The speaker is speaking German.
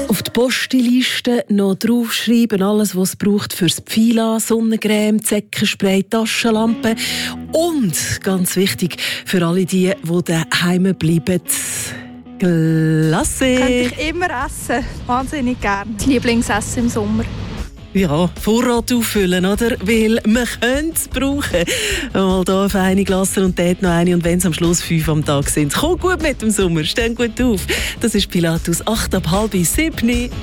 Auf die Postiliste noch draufschreiben, alles, was es braucht fürs Pfila, Sonnencreme, Zeckenspray, Taschenlampe und, ganz wichtig, für alle die daheim bleiben, Glasse. Könnte ich immer essen. Wahnsinnig gern. Das Lieblingsessen im Sommer. Ja, Vorrat auffüllen, oder? Weil man könnte es brauchen. Mal hier eine feine Glasse und dort noch eine. Und wenn es am Schluss 5 am Tag sind, kommt gut mit dem Sommer, stehen gut auf. Das ist Pilatus 8 ab halb 7.